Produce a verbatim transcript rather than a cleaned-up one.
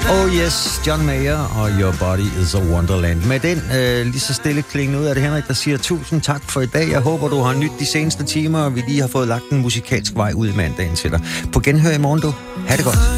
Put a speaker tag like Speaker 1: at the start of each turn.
Speaker 1: Oh yes, John Mayer og Your Body is a Wonderland. Med den øh, lige så stille klingende ud af det, Henrik, der siger tusind tak for i dag. Jeg håber, du har nyt de seneste timer, og vi lige har fået lagt en musikalsk vej ud i mandagen til dig. På genhør i morgen, du. Ha' det godt.